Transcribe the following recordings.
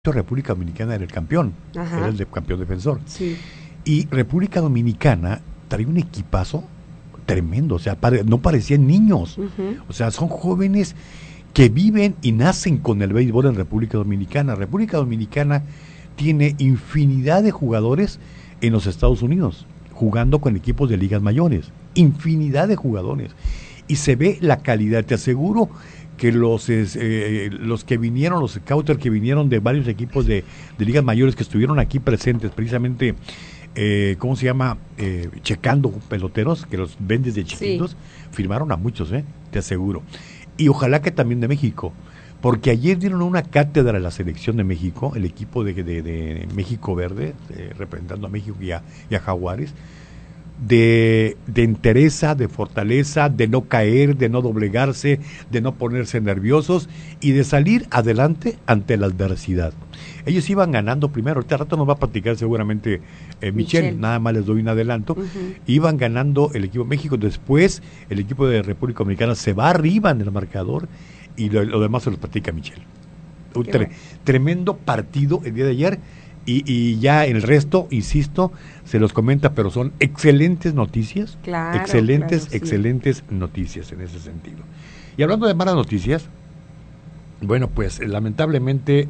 República Dominicana era el campeón, Ajá. era el campeón defensor. Sí. Y República Dominicana trae un equipazo tremendo, o sea, no parecían niños. Uh-huh. O sea, son jóvenes que viven y nacen con el béisbol en República Dominicana. República Dominicana tiene infinidad de jugadores en los Estados Unidos, jugando con equipos de ligas mayores. Infinidad de jugadores. Y se ve la calidad, te aseguro que los que vinieron, los scouters que vinieron de varios equipos de ligas mayores que estuvieron aquí presentes, precisamente, ¿cómo se llama? Checando peloteros, que los ven desde chiquitos, sí. Firmaron a muchos, te aseguro. Y ojalá que también de México, porque ayer dieron una cátedra a la selección de México, el equipo de México Verde, representando a México y a Jaguares, de entereza, de fortaleza, de no caer, de no doblegarse, de no ponerse nerviosos y de salir adelante ante la adversidad. Ellos iban ganando primero, ahorita rato nos va a platicar seguramente Michelle, nada más les doy un adelanto. Uh-huh. Iban ganando el equipo de México, después el equipo de República Dominicana se va arriba en el marcador y lo demás se los platica Michelle. Un tremendo partido el día de ayer. Y ya el resto, insisto, se los comenta, pero son excelentes noticias, excelentes noticias en ese sentido. Y hablando de malas noticias, bueno, pues lamentablemente,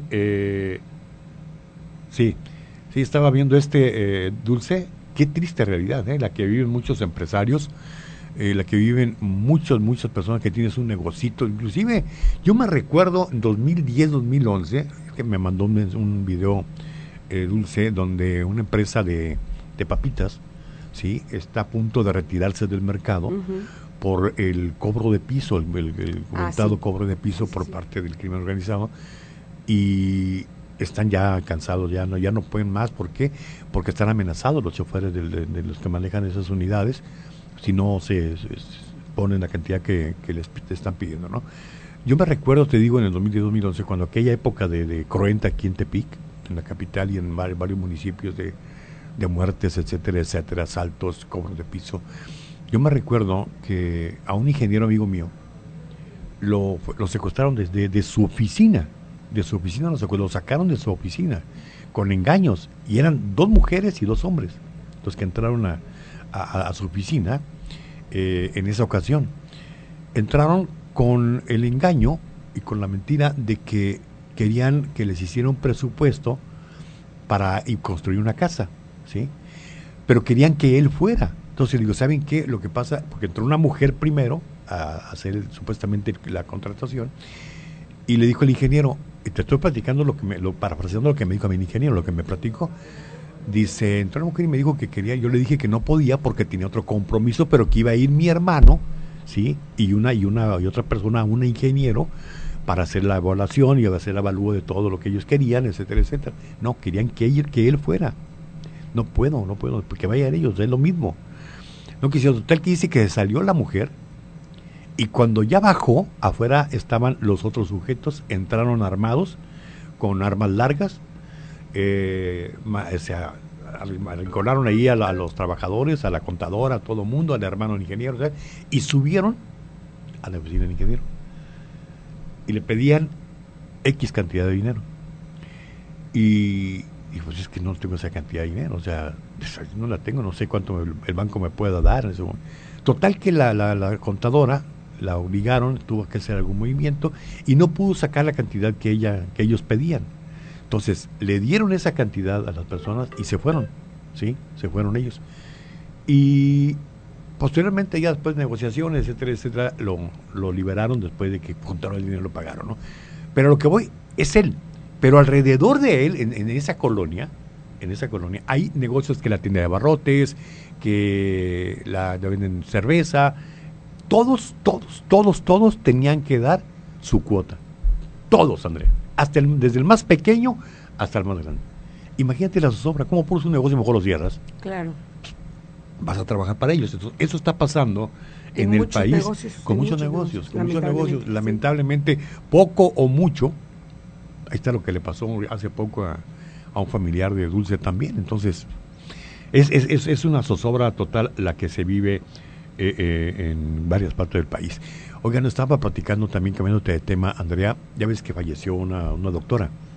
sí, estaba viendo Dulce, qué triste realidad, la que viven muchos empresarios, la que viven muchas personas que tienen un negocito. Inclusive, yo me recuerdo en 2010, 2011, que me mandó un video Dulce, donde una empresa de papitas, sí, está a punto de retirarse del mercado uh-huh. por el cobro de piso, el comentado cobro de piso por parte del crimen organizado, y están ya cansados, ya no pueden más. ¿Por qué? Porque están amenazados los choferes de los que manejan esas unidades, si no se ponen la cantidad que les están pidiendo, ¿no? Yo me recuerdo, te digo, en el 2010-2011, cuando aquella época de cruenta aquí en Tepic, en la capital y en varios municipios de muertes, etcétera, asaltos, cobros de piso. Yo me recuerdo que a un ingeniero amigo mío lo secuestraron de su oficina. Lo sacaron de su oficina con engaños, y eran 2 mujeres y 2 hombres los que entraron a su oficina en esa ocasión. Entraron con el engaño y con la mentira de que querían que les hiciera un presupuesto para construir una casa, ¿sí? Pero querían que él fuera. Entonces digo, ¿saben qué? Lo que pasa, porque entró una mujer primero a hacer supuestamente la contratación, y le dijo el ingeniero, y te estoy platicando parafraseando lo que me dijo a mi ingeniero, lo que me platicó. Dice, entró una mujer y me dijo que quería, yo le dije que no podía porque tenía otro compromiso, pero que iba a ir mi hermano, ¿sí? Y otra persona, un ingeniero, para hacer la evaluación y hacer el avalúo de todo lo que ellos querían, etcétera. No, querían que él fuera. No puedo, porque vayan ellos, es lo mismo. No quisieron. Total que dice que salió la mujer, y cuando ya bajó, afuera estaban los otros sujetos, entraron armados, con armas largas, arrinconaron ahí a los trabajadores, a la contadora, a todo mundo, al hermano ingeniero, ¿sabes? Y subieron a la oficina del ingeniero. Y le pedían X cantidad de dinero. Y pues es que no tengo esa cantidad de dinero, o sea, no la tengo, no sé cuánto el banco me pueda dar en ese momento. Total que la contadora la obligaron, tuvo que hacer algún movimiento y no pudo sacar la cantidad que ellos pedían. Entonces le dieron esa cantidad a las personas y se fueron, ¿sí? Se fueron ellos. Y posteriormente, ya después de negociaciones, etcétera, lo liberaron después de que juntaron el dinero y lo pagaron, ¿no? Pero lo que voy es él. Pero alrededor de él, en esa colonia, hay negocios que la tienda de abarrotes, que la venden cerveza. Todos tenían que dar su cuota. Todos, Andrea. Desde el más pequeño hasta el más grande. Imagínate la zozobra, ¿cómo pones un negocio mejor lo cierras? Claro. Vas a trabajar para ellos. Entonces, eso está pasando en el país con muchos negocios. Lamentablemente, poco o mucho. Ahí está lo que le pasó hace poco a un familiar de Dulce también. Entonces, es una zozobra total la que se vive en varias partes del país. Oigan, estaba platicando también, cambiándote de tema, Andrea, ya ves que falleció una doctora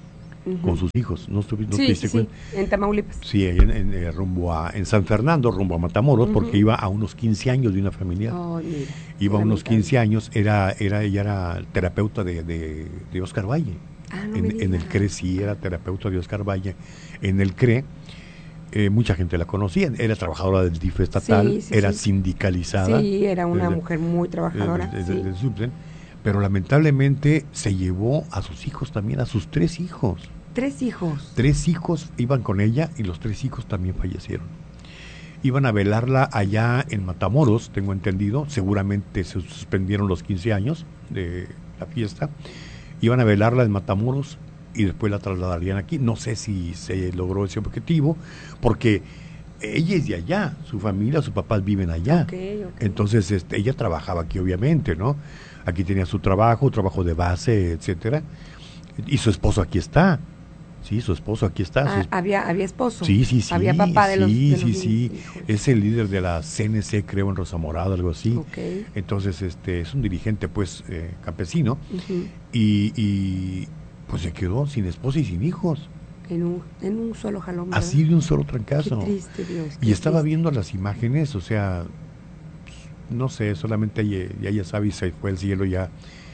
con sus hijos. ¿No, te Sí, diste cuenta? en Tamaulipas. Sí, en San Fernando, rumbo a Matamoros, porque iba a unos 15 años de una familia. Oh, mira, Iba a unos lamentable. 15 años, ella era terapeuta de Oscar Valle. Ah, no me En el digas. CRE sí era terapeuta de Oscar Valle. En el CRE mucha gente la conocía, era trabajadora del DIF estatal, era sindicalizada. Sí, era una mujer muy trabajadora. Desde Subsen, pero lamentablemente se llevó a sus hijos también, a sus 3 hijos. 3 hijos. 3 hijos iban con ella y los 3 hijos también fallecieron. Iban a velarla allá en Matamoros, tengo entendido, seguramente se suspendieron los 15 años de la fiesta, iban a velarla en Matamoros y después la trasladarían aquí. No sé si se logró ese objetivo, porque ella es de allá, su familia, sus papás viven allá. Okay. Entonces ella trabajaba aquí, obviamente, ¿no? Aquí tenía su trabajo de base, etcétera, y su esposo aquí está. Sí, su esposo aquí está. Había esposo. Sí. Había papá de los Sí. Es el líder de la CNC, creo, en Rosa Morada, algo así. Okay. Entonces, es un dirigente, pues, campesino. Uh-huh. Y pues se quedó sin esposa y sin hijos. En un solo jalón, ¿verdad? Así de un solo trancazo. Qué triste, Dios. Y estaba viendo las imágenes, o sea, no sé, solamente ella sabe y se fue al cielo ya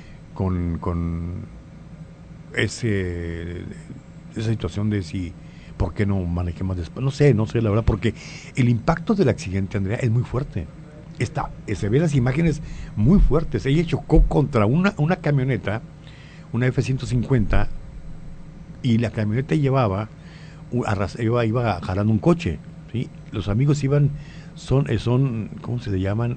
con esa situación de si, ¿por qué no manejé más después? No sé, la verdad, porque el impacto del accidente, Andrea, es muy fuerte. Se ven las imágenes muy fuertes. Ella chocó contra una camioneta, una F-150, y la camioneta iba jalando un coche, ¿sí? Los amigos son ¿cómo se le llaman?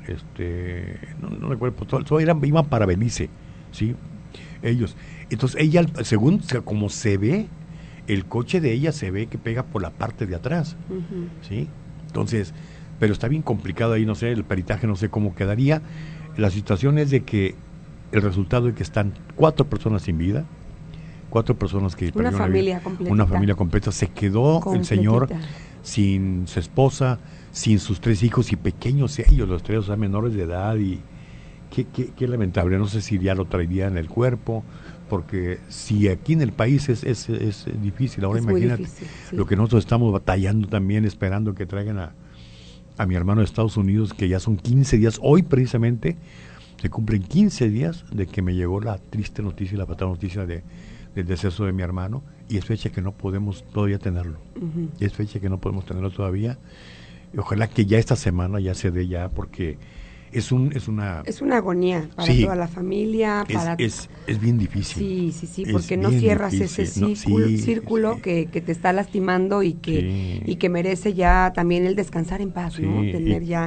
No recuerdo, iban para Belice, ¿sí? Ellos. Entonces ella, según como se ve, el coche de ella se ve que pega por la parte de atrás, uh-huh. ¿sí? Entonces, pero está bien complicado ahí, no sé, el peritaje no sé cómo quedaría. La situación es de que el resultado es que están 4 personas sin vida, 4 personas que una familia completa. Una familia completa. Se quedó el señor sin su esposa, sin sus 3 hijos y pequeños ellos, los 3, o sea, menores de edad, y qué lamentable. No sé si ya lo traería en el cuerpo, porque si aquí en el país es difícil, ahora imagínate difícil, sí. Lo que nosotros estamos batallando también, esperando que traigan a mi hermano de Estados Unidos, que ya son 15 días, hoy precisamente se cumplen 15 días de que me llegó la triste noticia, la fatal noticia del deceso de mi hermano, y es fecha que no podemos todavía tenerlo. Uh-huh. Es fecha que no podemos tenerlo todavía. Y ojalá que ya esta semana ya se dé ya, porque es una agonía para toda la familia. Es bien difícil. Sí, porque no cierras ese círculo que te está lastimando y que merece ya también el descansar en paz, ¿no? Tener ya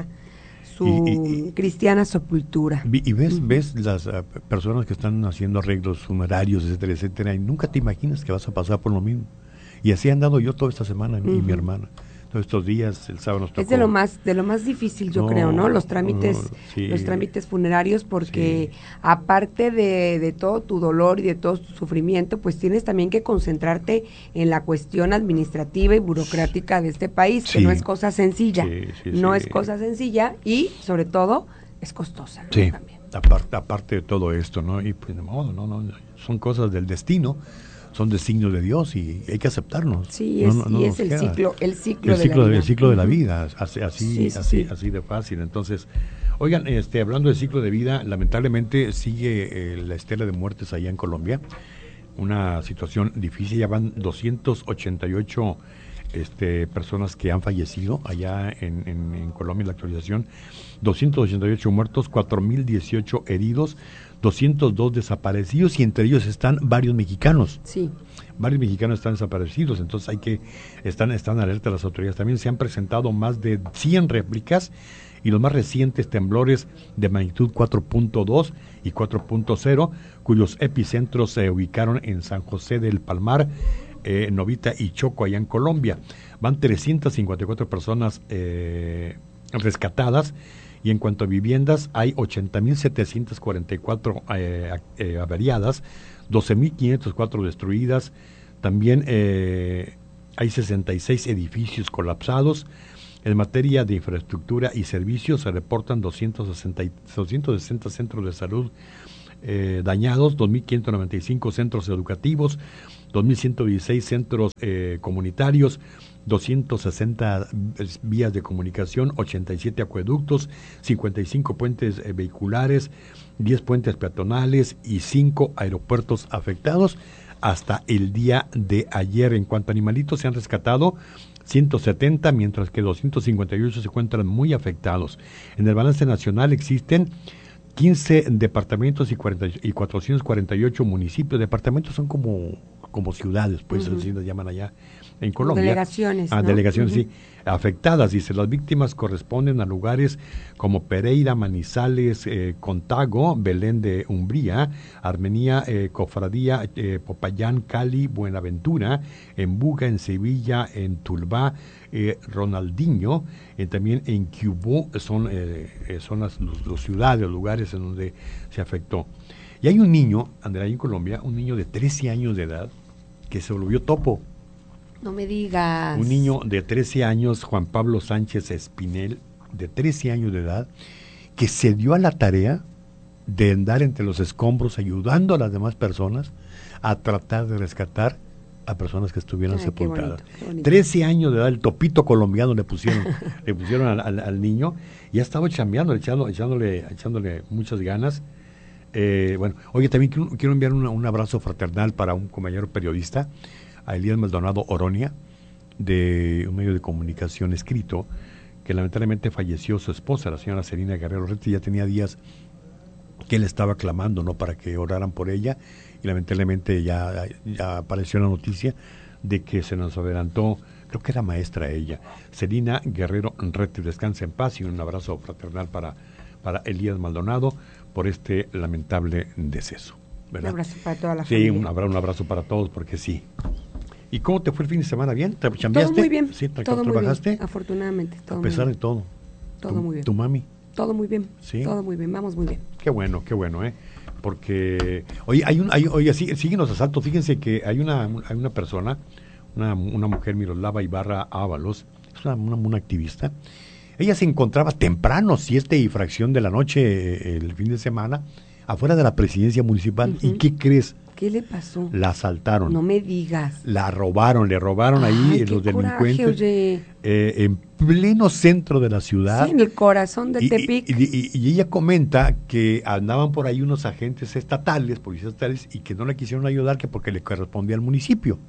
su cristiana sepultura. Y ves las personas que están haciendo arreglos funerarios, etcétera, y nunca te imaginas que vas a pasar por lo mismo. Y así he andado yo toda esta semana, y mi hermana. Todos estos días, el sábado nos tocó. Es de lo más difícil, yo creo, ¿no? Los trámites funerarios, porque aparte de todo tu dolor y de todo tu sufrimiento, pues tienes también que concentrarte en la cuestión administrativa y burocrática de este país, que no es cosa sencilla. Es cosa sencilla y, sobre todo, es costosa, ¿no? Sí, también. Aparte de todo esto, ¿no? Y pues, no, son cosas del destino. Son designios de Dios y hay que aceptarnos. Sí, es el ciclo de la vida, así de fácil. Entonces, oigan, hablando del ciclo de vida, lamentablemente sigue la estela de muertes allá en Colombia, una situación difícil. Ya van 288 personas que han fallecido allá en Colombia, en la actualización, 288 muertos, 4.018 heridos, 202 desaparecidos, y entre ellos están varios mexicanos. Sí. Varios mexicanos están desaparecidos, entonces están alerta las autoridades. También se han presentado más de 100 réplicas, y los más recientes temblores de magnitud 4.2 y 4.0, cuyos epicentros se ubicaron en San José del Palmar, Novita y Choco, allá en Colombia. Van 354 personas rescatadas, y en cuanto a viviendas, hay 80.744 averiadas, 12.504 destruidas. También hay 66 edificios colapsados. En materia de infraestructura y servicios, se reportan 260 centros de salud dañados, 2.595 centros educativos, 2.116 centros comunitarios, 260 vías de comunicación, 87 acueductos, 55 puentes vehiculares, 10 puentes peatonales y 5 aeropuertos afectados. Hasta el día de ayer, en cuanto a animalitos, se han rescatado 170, mientras que 258 se encuentran muy afectados. En el balance nacional existen 15 departamentos y 448 municipios. Departamentos son como ciudades, pues así las llaman allá en Colombia. Delegaciones, ¿no? Delegaciones, sí, afectadas. Dice, las víctimas corresponden a lugares como Pereira, Manizales, Contago, Belén de Umbría, Armenia, Cofradía, Popayán, Cali, Buenaventura, en Buga, en Sevilla, en Tulbá, Ronaldinho, también en Cubó, son las ciudades, los lugares en donde se afectó. Y hay un niño, Andrea, en Colombia, un niño de 13 años de edad, que se volvió topo. No me digas. Un niño de 13 años, Juan Pablo Sánchez Espinel, de 13 años de edad, que se dio a la tarea de andar entre los escombros ayudando a las demás personas a tratar de rescatar a personas que estuvieran sepultadas. Qué bonito. 13 años de edad, el topito colombiano le pusieron al niño, y ha estado chambeando, echándole muchas ganas. Bueno, oye, también quiero enviar un abrazo fraternal para un compañero periodista, a Elías Maldonado Oronia, de un medio de comunicación escrito, que lamentablemente falleció su esposa, la señora Celina Guerrero Rete. Ya tenía días que él estaba clamando, ¿no?, para que oraran por ella, y lamentablemente ya apareció la noticia de que se nos adelantó. Creo que era maestra ella, Celina Guerrero Rete. Descansa en paz, y un abrazo fraternal para Elías Maldonado por este lamentable deceso, ¿verdad? Un abrazo para toda la familia. Sí, un abrazo para todos, porque sí. ¿Y cómo te fue el fin de semana? ¿Bien? ¿Te chambeaste? Todo muy bien. ¿Sí? Todo ¿Trabajaste? muy bien, afortunadamente. Todo a pesar de todo. Todo muy bien. ¿Tu mami? Todo muy bien. ¿Sí? Todo muy bien, vamos muy bien. Qué bueno, porque oye, siguen los asaltos. Fíjense que hay una persona, una mujer, Miroslava Ibarra Ábalos, es una activista. Ella se encontraba temprano, siesta y fracción de la noche, el fin de semana, afuera de la presidencia municipal. ¿Y qué crees? ¿Qué le pasó? La asaltaron. No me digas. La robaron, le robaron ahí los delincuentes. Coraje, en pleno centro de la ciudad. Sí, en el corazón de Tepic. Y ella comenta que andaban por ahí unos agentes estatales, policías estatales, y que no le quisieron ayudar, que porque le correspondía al municipio.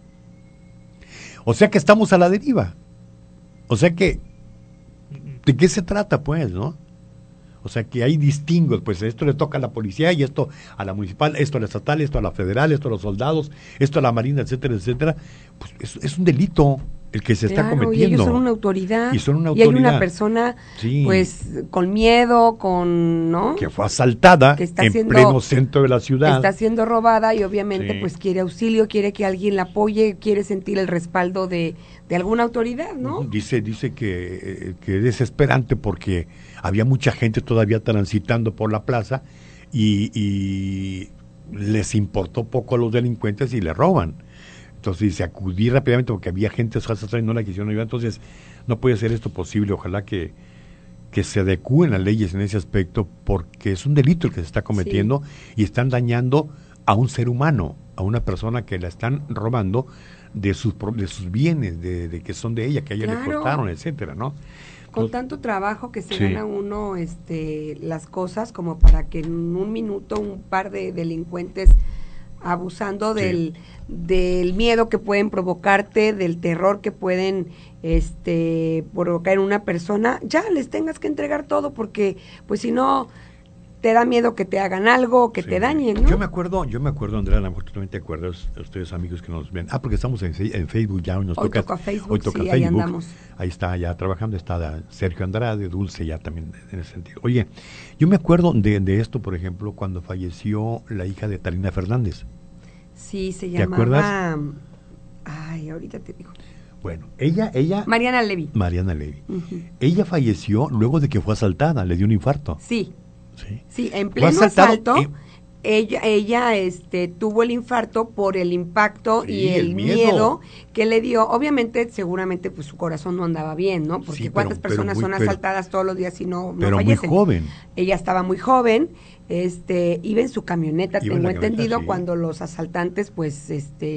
O sea que estamos a la deriva. O sea que, ¿de qué se trata, pues, no? O sea que hay distingos, pues esto le toca a la policía, y esto a la municipal, esto a la estatal, esto a la federal, esto a los soldados, esto a la marina, etcétera, etcétera. Pues es un delito el que se está cometiendo. Y ellos son una autoridad. Y hay una persona, sí, pues, con miedo, ¿no? Que fue asaltada en pleno centro de la ciudad. Está siendo robada, y obviamente, sí, pues quiere auxilio, quiere que alguien la apoye, quiere sentir el respaldo de alguna autoridad, ¿no? Dice que es desesperante, porque había mucha gente todavía transitando por la plaza, y les importó poco a los delincuentes y le roban. Entonces dice, acudí rápidamente porque había gente atrás y no la quisieron ayudar. Entonces no puede ser esto posible. Ojalá que se adecúen las leyes en ese aspecto, porque es un delito el que se está cometiendo, sí, y están dañando a un ser humano, a una persona que la están robando de sus bienes, de que son de ella, que a ella, claro, le cortaron, etcétera, ¿no? Con tanto trabajo que se, sí, gana uno las cosas, como para que en un minuto un par de delincuentes, abusando del miedo que pueden provocarte, del terror que pueden provocar en una persona, ya les tengas que entregar todo, porque pues si no te da miedo que te hagan algo, que, sí, te dañen, ¿no? Yo me acuerdo, Andrea, a lo mejor tú también te acuerdas, ustedes amigos que nos ven, porque estamos en Facebook ya, hoy toca Facebook, sí, Facebook, ahí andamos. Ahí está ya trabajando, está Sergio Andrade, Dulce ya también en ese sentido. Oye, yo me acuerdo de esto, por ejemplo, cuando falleció la hija de Talina Fernández. Sí, se llamaba... ¿Te acuerdas? Ay, ahorita te digo. Bueno, ella... Mariana Levy. Uh-huh. Ella falleció luego de que fue asaltada, le dio un infarto. Sí, en pleno asalto, ella tuvo el infarto por el impacto y el miedo que le dio. Obviamente, seguramente, pues su corazón no andaba bien, ¿no? Porque sí, cuántas personas son asaltadas todos los días y no fallecen. Muy joven. Ella estaba muy joven, iba en su camioneta, tengo entendido, cuando los asaltantes, pues,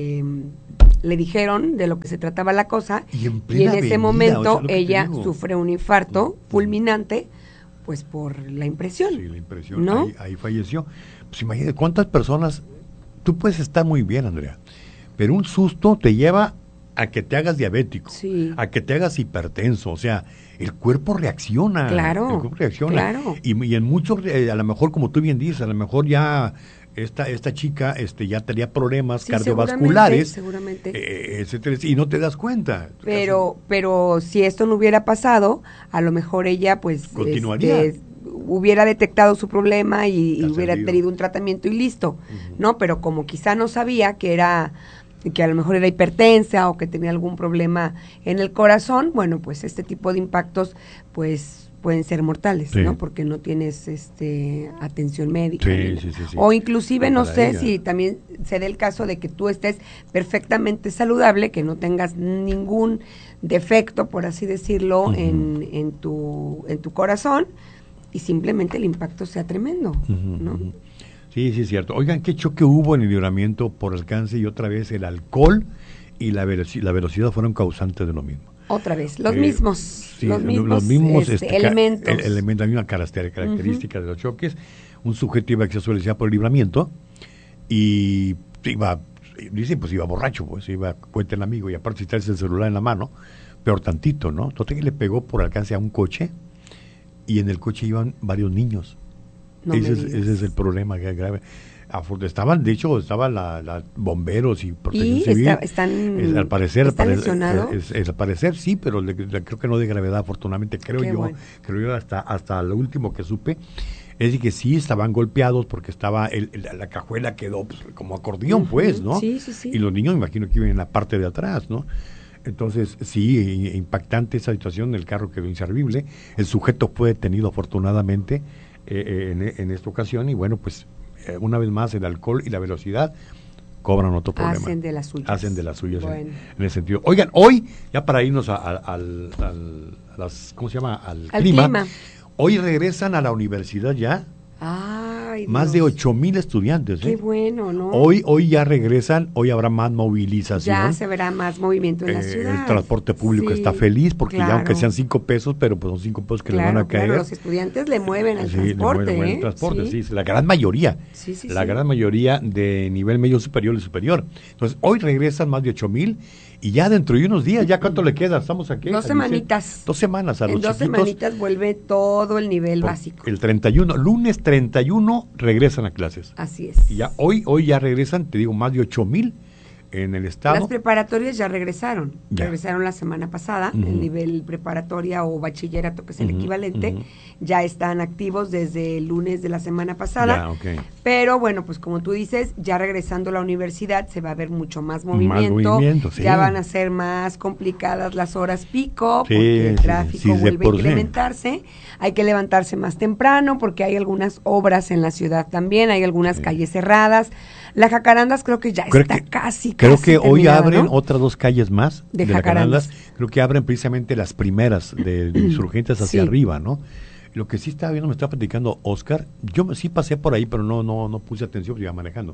le dijeron de lo que se trataba la cosa, y en ese momento ella sufre un infarto fulminante, pues por la impresión. Sí, la impresión, ¿no? Ahí falleció. Pues imagínate cuántas personas, tú puedes estar muy bien, Andrea, pero un susto te lleva a que te hagas diabético, a que te hagas hipertenso, o sea, el cuerpo reacciona. Claro, el cuerpo reacciona. Claro. Y en muchos, a lo mejor, como tú bien dices, a lo mejor ya esta chica ya tenía problemas cardiovasculares, seguramente. Etcétera, y no te das cuenta. Pero si esto no hubiera pasado, a lo mejor ella pues continuaría. Hubiera detectado su problema y hubiera tenido un tratamiento y listo, ¿no? Pero como quizá no sabía que a lo mejor era hipertensa o que tenía algún problema en el corazón, bueno, pues este tipo de impactos pues pueden ser mortales, ¿no? Porque no tienes atención médica. Sí. O inclusive, no sé si también se dé el caso de que tú estés perfectamente saludable, que no tengas ningún defecto, por así decirlo, en tu corazón, y simplemente el impacto sea tremendo, ¿no? Sí, es cierto. Oigan, qué choque hubo en el Libramiento por alcance, y otra vez el alcohol y la velocidad fueron causantes de lo mismo. Otra vez, los mismos elementos. La misma característica de los choques. Un sujeto iba a exceso de velocidad por el Libramiento y iba borracho, pues cuenta el amigo, y aparte si traes el celular en la mano, peor tantito, ¿no? Entonces le pegó por alcance a un coche, y en el coche iban varios niños. Ese es el problema que es grave. Estaban bomberos y protección civil. Al parecer, al parecer sí, pero creo que no de gravedad, afortunadamente, creo yo hasta lo último que supe, es decir, que sí estaban golpeados porque la cajuela quedó pues, como acordeón, pues, ¿no? Sí. Y los niños, me imagino que iban en la parte de atrás, ¿no? Entonces, sí, impactante esa situación, el carro quedó inservible, el sujeto fue detenido afortunadamente en esta ocasión, y bueno, pues una vez más el alcohol y la velocidad cobran otro problema. Hacen de las suyas. Bueno. En ese sentido. Oigan, hoy, ya para irnos al ¿cómo se llama? Al clima. Hoy regresan a la universidad ya. Ay, más de 8,000 estudiantes. Qué bueno, ¿no? Hoy ya regresan, hoy habrá más movilización. Ya se verá más movimiento en la ciudad. El transporte público está feliz porque ya aunque sean 5 pesos, pero pues son 5 pesos que le van a caer. Claro, los estudiantes le mueven al transporte. Le mueven el transporte, sí, la gran mayoría. La gran mayoría de nivel medio superior y superior. Entonces, hoy regresan más de 8,000. Y ya dentro de unos días, ¿ya cuánto le queda? Estamos aquí. 2 semanitas. 2 semanas a los chiquitos. En 2 semanitas vuelve todo el nivel básico. El 31, lunes 31 regresan a clases. Así es. Y ya hoy ya regresan, te digo, más de 8,000 en el estado. Las preparatorias ya regresaron. Regresaron la semana pasada, el nivel preparatoria o bachillerato, que es el equivalente, ya están activos desde el lunes de la semana pasada. Pero bueno, pues como tú dices, ya regresando a la universidad se va a ver mucho más movimiento. Ya van a ser más complicadas las horas pico, porque el tráfico vuelve a incrementarse. Hay que levantarse más temprano porque hay algunas obras en la ciudad también, hay algunas calles cerradas. La Jacarandas creo que ya está casi Creo que hoy abren, ¿no? Otras 2 calles más de Jacarandas. Creo que abren precisamente las primeras de Insurgentes hacia arriba, ¿no? Lo que sí estaba viendo, me estaba platicando Oscar, yo sí pasé por ahí, pero no puse atención porque iba manejando.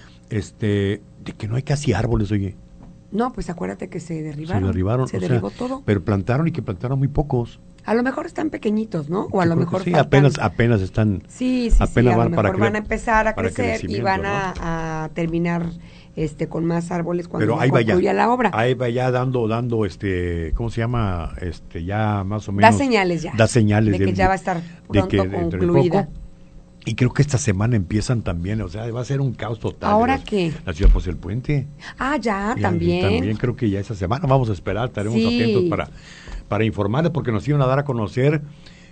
De que no hay casi árboles, oye. No, pues acuérdate que se derribaron. Se derribó todo. Pero plantaron muy pocos. A lo mejor están pequeñitos, ¿no? O a lo mejor sí, apenas están. Sí, apenas a lo mejor van a empezar a crecer y van a terminar con más árboles cuando concluya la obra. Ahí va ya dando ¿cómo se llama? Ya más o menos. Da señales ya. Da señales de que ya va a estar pronto concluida. Y creo que esta semana empiezan también, o sea, va a ser un caos total. ¿Ahora qué? La ciudad, pues el puente. También. También creo que ya esa semana vamos a esperar, estaremos atentos para informarles, porque nos iban a dar a conocer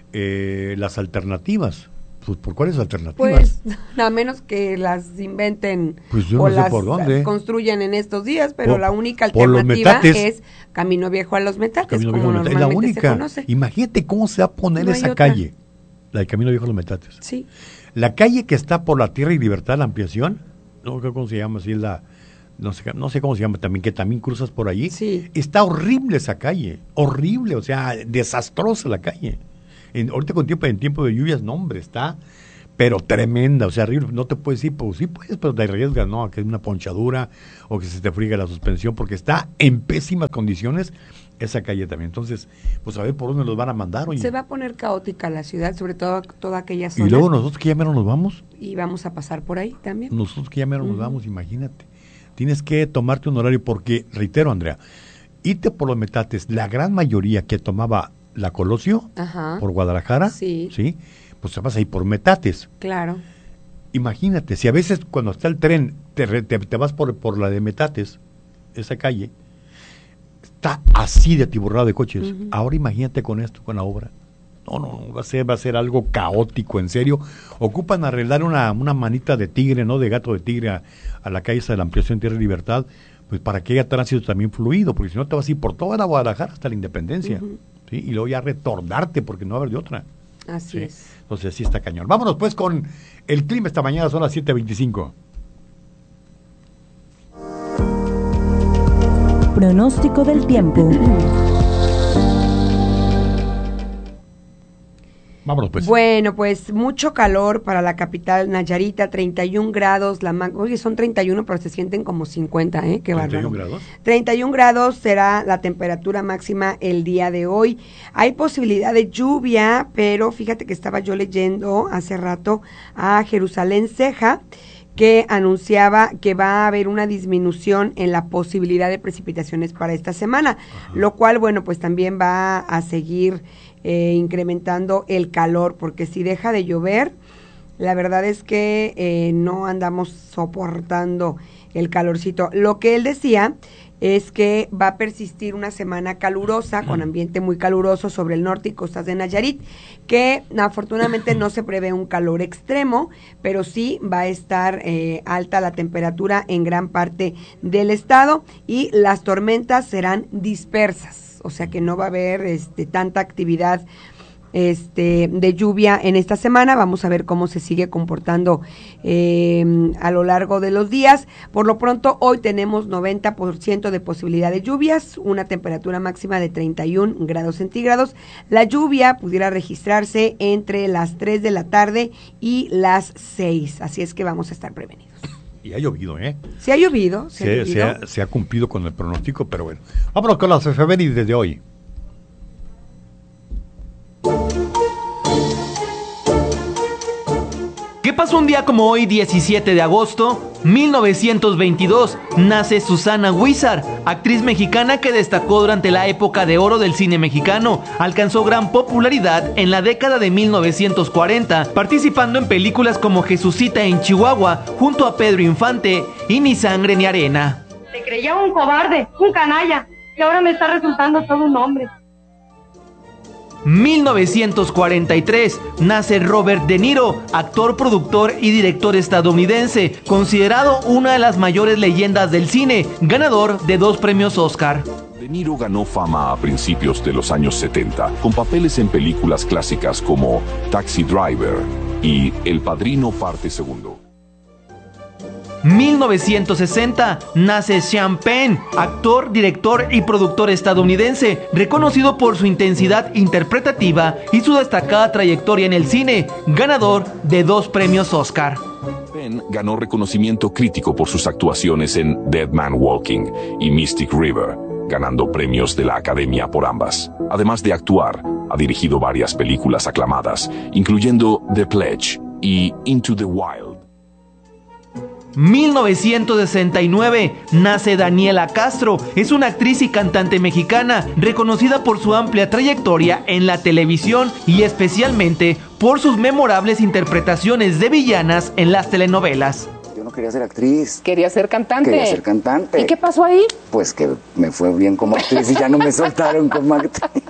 las alternativas. Pues, ¿por cuáles alternativas? Pues, a menos que las inventen o las construyan en estos días, pero la única alternativa es Camino Viejo a los Metates, como normalmente es la única. se conoce. Imagínate cómo se va a poner esa calle. La del Camino Viejo de los Metates. Sí. La calle que está por la Tierra y Libertad, la ampliación, no sé cómo se llama, si es la... No sé cómo se llama también, que también cruzas por allí. Sí. Está horrible esa calle, horrible, o sea, desastrosa la calle. Ahorita en tiempo de lluvias, no hombre, está, pero tremenda, o sea, horrible. No te puedes ir, pues sí puedes, pero te arriesgas, ¿no? Que es una ponchadura o que se te friega la suspensión, porque está en pésimas condiciones esa calle también. Entonces, pues a ver por dónde los van a mandar. Oye. Se va a poner caótica la ciudad, sobre todo toda aquella zona. Y luego nosotros que ya menos nos vamos. Y vamos a pasar por ahí también. Nosotros que ya menos nos vamos, imagínate. Tienes que tomarte un horario porque, reitero, Andrea, irte por los Metates, la gran mayoría que tomaba la Colosio, por Guadalajara, sí, pues te vas a ir por Metates. Claro. Imagínate, si a veces cuando está el tren te vas por la de Metates, esa calle, está así de atiborrado de coches. Ahora imagínate con esto, con la obra. No, va a ser algo caótico, en serio. Ocupan arreglar una manita de tigre, ¿no? De gato de tigre a la calle esa de la ampliación Tierra y Libertad, pues para que haya tránsito también fluido, porque si no te vas a ir por toda la Guadalajara hasta la Independencia, ¿sí? Y luego ya retornarte, porque no va a haber de otra. Así ¿sí? es. Entonces sí está cañón. Vámonos pues con el clima esta mañana, son las 7:25. Pronóstico del tiempo. Vámonos pues. Bueno, pues mucho calor para la capital Nayarita, 31 grados, oye, son 31, pero se sienten como 50, ¿eh? Qué bárbaro. 31 grados. 31 grados será la temperatura máxima el día de hoy. Hay posibilidad de lluvia, pero fíjate que estaba yo leyendo hace rato a Jerusalén Ceja, que anunciaba que va a haber una disminución en la posibilidad de precipitaciones para esta semana, lo cual, bueno, pues también va a seguir incrementando el calor, porque si deja de llover, la verdad es que no andamos soportando el calorcito. Lo que él decía es que va a persistir una semana calurosa, con ambiente muy caluroso sobre el norte y costas de Nayarit, que afortunadamente no se prevé un calor extremo, pero sí va a estar alta la temperatura en gran parte del estado y las tormentas serán dispersas. O sea que no va a haber tanta actividad de lluvia en esta semana. Vamos a ver cómo se sigue comportando a lo largo de los días. Por lo pronto, hoy tenemos 90% de posibilidad de lluvias, una temperatura máxima de 31 grados centígrados. La lluvia pudiera registrarse entre las 3 de la tarde y las 6, así es que vamos a estar prevenidos. Y ha llovido, ¿eh? Sí ha llovido. Se ha cumplido con el pronóstico, pero bueno. Vámonos con las efemérides de hoy. ¿Qué pasó un día como hoy, 17 de agosto? 1922, nace Susana Huizar, actriz mexicana que destacó durante la época de oro del cine mexicano. Alcanzó gran popularidad en la década de 1940, participando en películas como Jesucita en Chihuahua, junto a Pedro Infante y Ni Sangre ni Arena. Te creía un cobarde, un canalla, y ahora me está resultando todo un hombre. 1943, nace Robert De Niro, actor, productor y director estadounidense, considerado una de las mayores leyendas del cine, ganador de 2 premios Oscar. De Niro ganó fama a principios de los años 70, con papeles en películas clásicas como Taxi Driver y El Padrino Parte Segundo. 1960, nace Sean Penn, actor, director y productor estadounidense, reconocido por su intensidad interpretativa y su destacada trayectoria en el cine, ganador de 2 premios Oscar. Penn ganó reconocimiento crítico por sus actuaciones en Dead Man Walking y Mystic River, ganando premios de la Academia por ambas. Además de actuar, ha dirigido varias películas aclamadas, incluyendo The Pledge y Into the Wild. 1969, nace Daniela Castro, es una actriz y cantante mexicana, reconocida por su amplia trayectoria en la televisión y especialmente por sus memorables interpretaciones de villanas en las telenovelas. Yo no quería ser actriz. Quería ser cantante. Quería ser cantante. ¿Y qué pasó ahí? Pues que me fue bien como actriz y ya no me soltaron como actriz.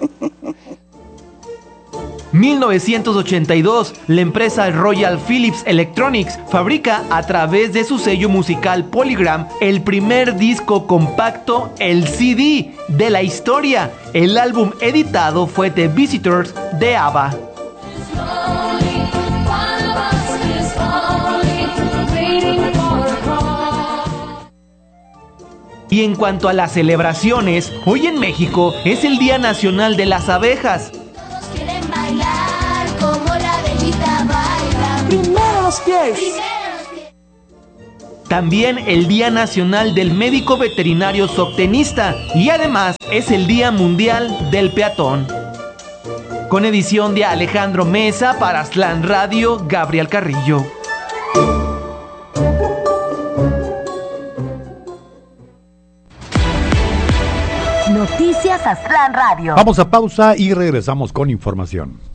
1982, la empresa Royal Philips Electronics fabrica a través de su sello musical Polygram el primer disco compacto, el CD, de la historia. El álbum editado fue The Visitors de ABBA. Y en cuanto a las celebraciones, hoy en México es el Día Nacional de las Abejas. Todos quieren bailar como la abejita baila. Primero los pies. También el Día Nacional del Médico Veterinario Zootecnista y además es el Día Mundial del Peatón. Con edición de Alejandro Mesa para Aztlán Radio, Gabriel Carrillo. Noticias Aztlán Radio. Vamos a pausa y regresamos con información.